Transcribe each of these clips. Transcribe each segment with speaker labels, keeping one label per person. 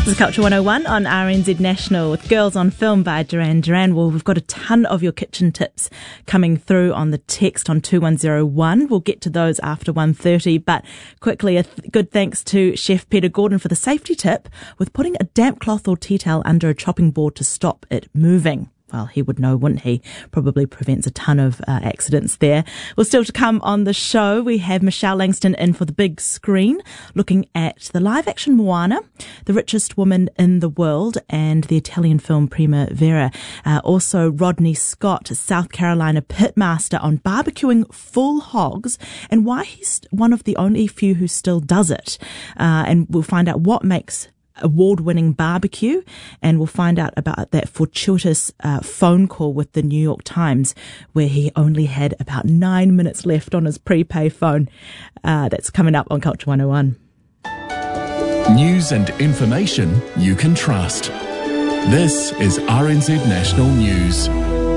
Speaker 1: This is Culture 101 on RNZ National with Girls on Film by Duran Duran. Well, we've got a ton of your kitchen tips coming through on the text on 2101. We'll get to those after 1:30, but quickly, good thanks to Chef Peter Gordon for the safety tip with putting a damp cloth or tea towel under a chopping board to stop it moving. Well, he would know, wouldn't he? Probably prevents a ton of accidents there. Well, still to come on the show, we have Michelle Langston in for the big screen, looking at the live-action Moana, The Richest Woman in the World, and the Italian film Primavera. Also, Rodney Scott, South Carolina pitmaster, on barbecuing full hogs and why he's one of the only few who still does it. And we'll find out what makes award-winning barbecue, and we'll find out about that fortuitous phone call with the New York Times where he only had about 9 minutes left on his prepay phone. That's coming up on Culture 101.
Speaker 2: News and information you can trust. This is RNZ National News.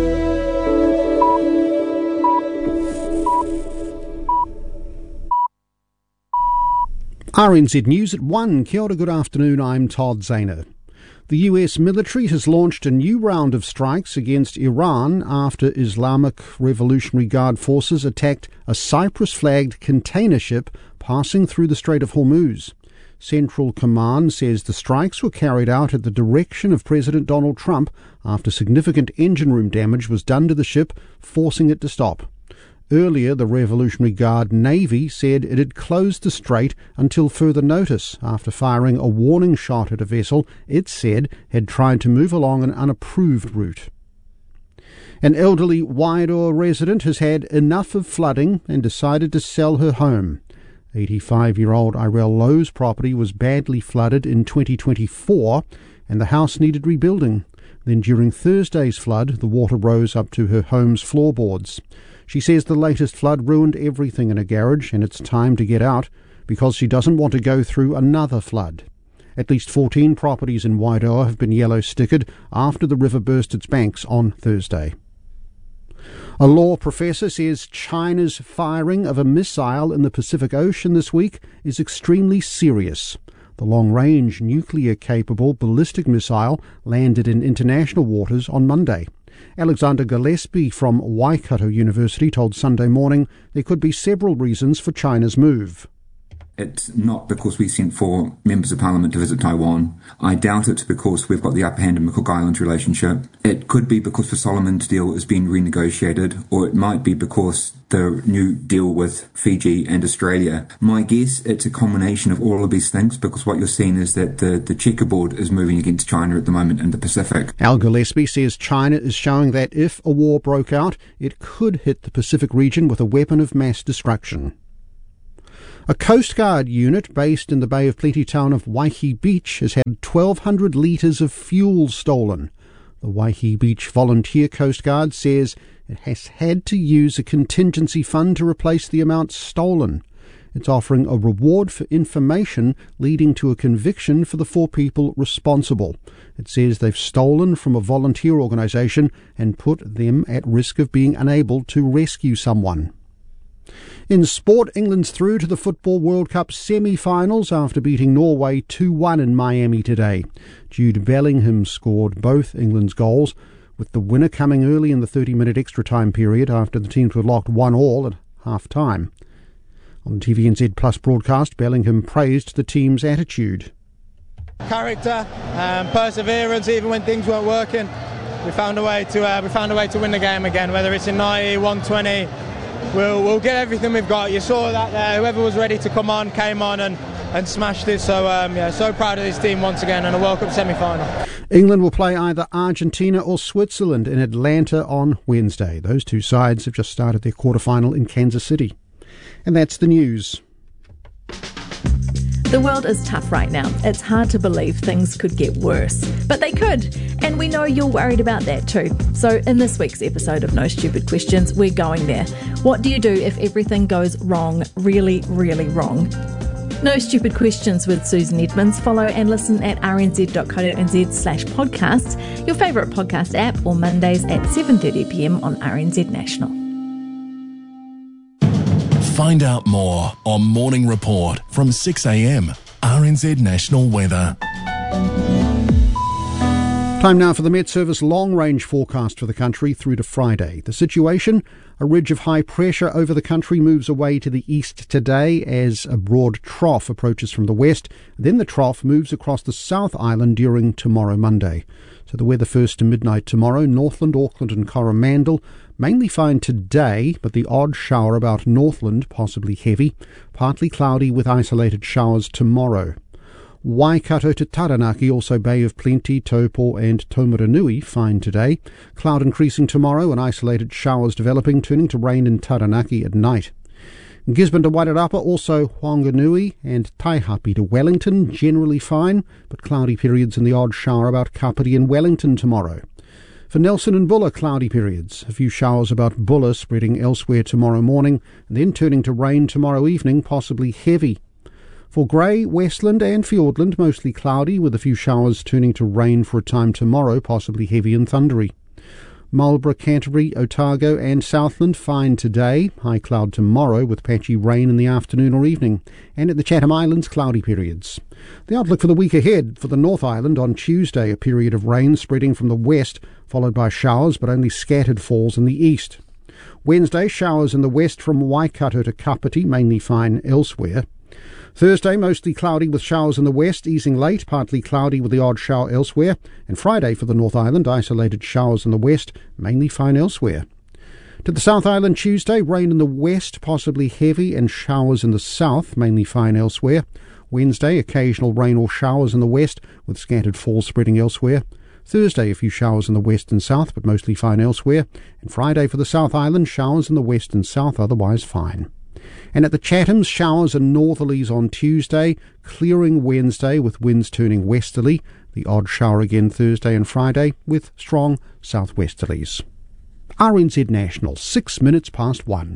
Speaker 3: RNZ News at 1. Kia ora, good afternoon, I'm Todd Zahner. The US military has launched a new round of strikes against Iran after Islamic Revolutionary Guard forces attacked a Cyprus-flagged container ship passing through the Strait of Hormuz. Central Command says the strikes were carried out at the direction of President Donald Trump after significant engine room damage was done to the ship, forcing it to stop. Earlier, the Revolutionary Guard Navy said it had closed the strait until further notice after firing a warning shot at a vessel it said had tried to move along an unapproved route. An elderly Wairoa resident has had enough of flooding and decided to sell her home. 85-year-old Irel Lowe's property was badly flooded in 2024 and the house needed rebuilding. Then during Thursday's flood, the water rose up to her home's floorboards. She says the latest flood ruined everything in her garage and it's time to get out because she doesn't want to go through another flood. At least 14 properties in Wairoa have been yellow-stickered after the river burst its banks on Thursday. A law professor says China's firing of a missile in the Pacific Ocean this week is extremely serious. The long-range, nuclear-capable ballistic missile landed in international waters on Monday. Alexander Gillespie from Waikato University told Sunday Morning there could be several reasons for China's move.
Speaker 4: It's not because we sent 4 members of parliament to visit Taiwan. I doubt it because we've got the upper hand in the Cook Islands relationship. It could be because the Solomons deal is being renegotiated, or it might be because the new deal with Fiji and Australia. My guess, it's a combination of all of these things because what you're seeing is that the checkerboard is moving against China at the moment in the Pacific.
Speaker 3: Al Gillespie says China is showing that if a war broke out, it could hit the Pacific region with a weapon of mass destruction. A Coast Guard unit based in the Bay of Plenty town of Waihi Beach has had 1,200 litres of fuel stolen. The Waihi Beach Volunteer Coast Guard says it has had to use a contingency fund to replace the amount stolen. It's offering a reward for information leading to a conviction for the 4 people responsible. It says they've stolen from a volunteer organisation and put them at risk of being unable to rescue someone. In sport, England's through to the Football World Cup semi-finals after beating Norway 2-1 in Miami today. Jude Bellingham scored both England's goals, with the winner coming early in the 30-minute extra time period after the teams were locked 1-1 at half-time. On the TVNZ Plus broadcast, Bellingham praised the team's attitude.
Speaker 5: Character and perseverance, even when things weren't working. We found a way to win the game again, whether it's in 90, 120. We'll get everything we've got. You saw that there. Whoever was ready to come on, came on and smashed it. So, so proud of this team once again in a World Cup semi-final.
Speaker 3: England will play either Argentina or Switzerland in Atlanta on Wednesday. Those 2 sides have just started their quarter-final in Kansas City. And that's the news.
Speaker 1: The world is tough right now. It's hard to believe things could get worse. But they could. And we know you're worried about that too. So in this week's episode of No Stupid Questions, we're going there. What do you do if everything goes wrong, really, really wrong? No Stupid Questions with Susan Edmonds. Follow and listen at rnz.co.nz/podcasts, your favourite podcast app, or Mondays at 7:30pm on RNZ National.
Speaker 2: Find out more on Morning Report from 6 a.m. RNZ National Weather.
Speaker 3: Time now for the Met Service long-range forecast for the country through to Friday. The situation: a ridge of high pressure over the country moves away to the east today as a broad trough approaches from the west. Then the trough moves across the South Island during tomorrow Monday. So the weather first to midnight tomorrow: Northland, Auckland and Coromandel. Mainly fine today, but the odd shower about Northland, possibly heavy. Partly cloudy with isolated showers tomorrow. Waikato to Taranaki, also Bay of Plenty, Taupo and Taumarunui, fine today. Cloud increasing tomorrow and isolated showers developing, turning to rain in Taranaki at night. Gisborne to Wairarapa, also Whanganui and Taihape to Wellington, generally fine, but cloudy periods and the odd shower about Kapiti and Wellington tomorrow. For Nelson and Bulla, cloudy periods. A few showers about Bulla spreading elsewhere tomorrow morning, and then turning to rain tomorrow evening, possibly heavy. For Grey, Westland and Fiordland, mostly cloudy, with a few showers turning to rain for a time tomorrow, possibly heavy and thundery. Marlborough, Canterbury, Otago and Southland, fine today. High cloud tomorrow with patchy rain in the afternoon or evening. And at the Chatham Islands, cloudy periods. The outlook for the week ahead: for the North Island on Tuesday, a period of rain spreading from the west, followed by showers, but only scattered falls in the east. Wednesday, showers in the west from Waikato to Kapiti, mainly fine elsewhere. Thursday, mostly cloudy with showers in the west, easing late, partly cloudy with the odd shower elsewhere. And Friday for the North Island, isolated showers in the west, mainly fine elsewhere. To the South Island Tuesday, rain in the west, possibly heavy, and showers in the south, mainly fine elsewhere. Wednesday, occasional rain or showers in the west, with scattered falls spreading elsewhere. Thursday, a few showers in the west and south, but mostly fine elsewhere. And Friday for the South Island, showers in the west and south, otherwise fine. And at the Chathams, showers and northerlies on Tuesday, clearing Wednesday with winds turning westerly. The odd shower again Thursday and Friday with strong southwesterlies. RNZ National, 6 minutes past 1.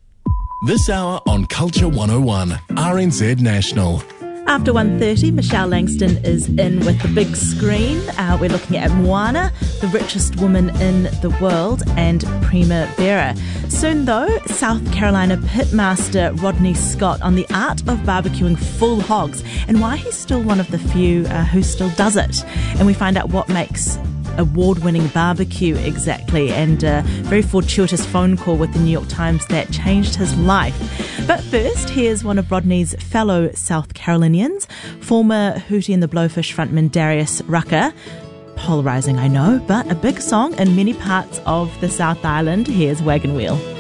Speaker 2: This hour on Culture 101, RNZ National.
Speaker 1: After 1:30, Michelle Langston is in with the big screen. We're looking at Moana, the richest woman in the world, and Primavera. Soon, though, South Carolina pitmaster Rodney Scott on the art of barbecuing full hogs and why he's still one of the few who still does it. And we find out what makes award-winning barbecue exactly, and a very fortuitous phone call with the New York Times that changed his life. But first, here's one of Rodney's fellow South Carolinians, former Hootie and the Blowfish frontman Darius Rucker. Polarising, I know, but a big song in many parts of the South Island. Here's Wagon Wheel.